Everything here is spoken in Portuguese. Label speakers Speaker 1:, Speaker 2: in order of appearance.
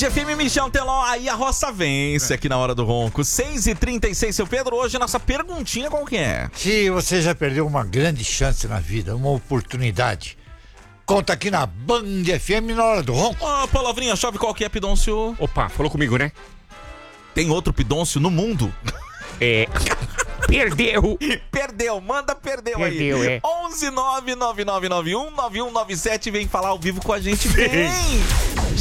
Speaker 1: FM, Michel Teló, aí a roça vence aqui na Hora do Ronco. 6h36, seu Pedro, hoje a nossa perguntinha qual que é?
Speaker 2: Se você já perdeu uma grande chance na vida, uma oportunidade, conta aqui na Band FM na Hora do Ronco.
Speaker 1: Palavrinha chave, qual que é, Pidôncio?
Speaker 3: Opa, falou comigo, né?
Speaker 1: Tem outro Pidôncio no mundo?
Speaker 3: Perdeu.
Speaker 1: Perdeu, manda perdeu aí.
Speaker 3: Perdeu,
Speaker 1: 11 99991 9197, vem falar ao vivo com a gente. Vem!